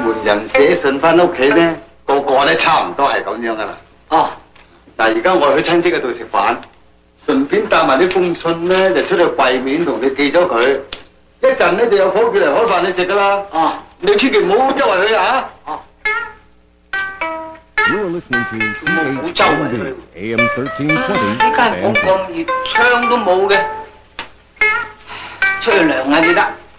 門人寫信翻屋企咧，個個咧差唔多係咁樣噶啦。哦，嗱，而家我去親戚嗰度食飯，順便帶埋啲封信咧，就出去櫃面同你寄咗佢。一陣咧就有伙計嚟開飯你食噶啦。哦，你千祈唔好周圍去啊！哦。 You're listening to CHLV AM 1320. 呢間房咁熱，窗都冇嘅，出去涼下至得。